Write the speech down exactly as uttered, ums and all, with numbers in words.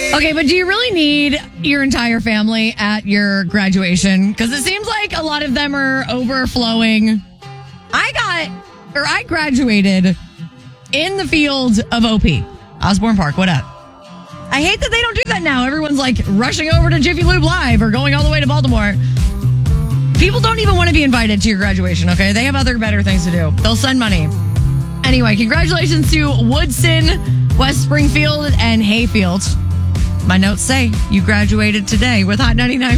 Okay, but do you really need your entire family at your graduation? Because it seems like a lot of them are overflowing. I got, or I graduated in the field of O P, Osborne Park. What up? I hate that they don't do that now. Everyone's like rushing over to Jiffy Lube Live or going all the way to Baltimore. People don't even want to be invited to your graduation, okay? They have other better things to do. They'll send money. Anyway, congratulations to Woodson, West Springfield, and Hayfield. My notes say you graduated today with Hot ninety-nine.